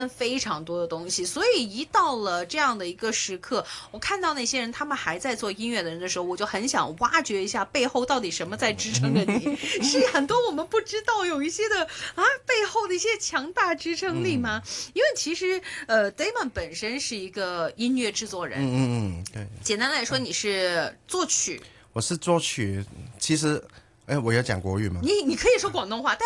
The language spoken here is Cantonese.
非常多的东西，所以一到了这样的一个时刻，我看到那些人他们还在做音乐的人的时候，我就很想挖掘一下背后到底什么在支撑着你，是很多我们不知道有一些的背后的一些强大支撑力吗？因为其实Damon 本身是一个音乐制作人， 对， 简单来说你是作曲， 我是作曲，其实，我要讲国语吗？ 你可以说广东话，但